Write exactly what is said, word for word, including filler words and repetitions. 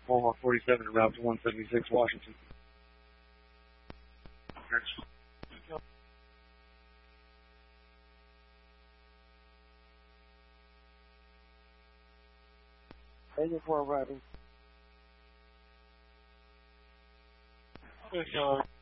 Mohawk forty-seven, route to one seventy-six, Washington. Agent four arriving. Good, Sean.